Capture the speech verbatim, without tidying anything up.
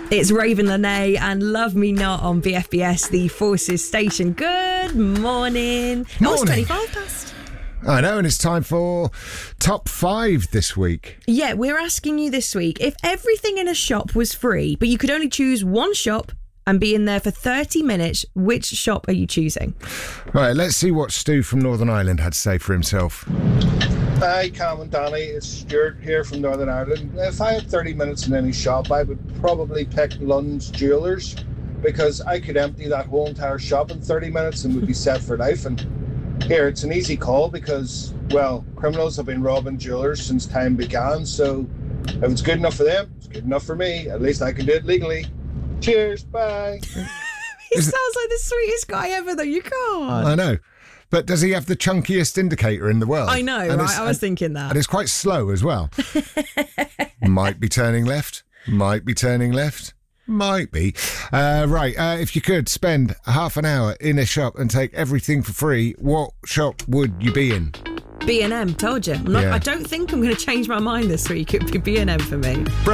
It's Raven Lene and Love Me Not on B F B S, the Forces station. Good morning. Morning. Oh, it's twenty-five past. I know, and it's time for top five this week. Yeah, we're asking you this week, if everything in a shop was free, but you could only choose one shop and be in there for thirty minutes, which shop are you choosing? Right, let's see what Stu from Northern Ireland had to say for himself. Hi, Cam and Danny. It's Stuart here from Northern Ireland. If I had thirty minutes in any shop, I would probably pick Lund's Jewellers, because I could empty that whole entire shop in thirty minutes and would be set for life. And here, it's an easy call because, well, criminals have been robbing jewellers since time began. So if it's good enough for them, it's good enough for me. At least I can do it legally. Cheers. Bye. He sounds like the sweetest guy ever, though. You can't. I know. But does he have the chunkiest indicator in the world? I know, And right? it's- I was and- thinking that. And it's quite slow as well. Might be turning left. Might be turning left. Might be. Uh, right, uh, if you could spend half an hour in a shop and take everything for free, what shop would you be in? B and M, told you. I'm not, Yeah. I don't think I'm going to change my mind this week. It would be B and M for me.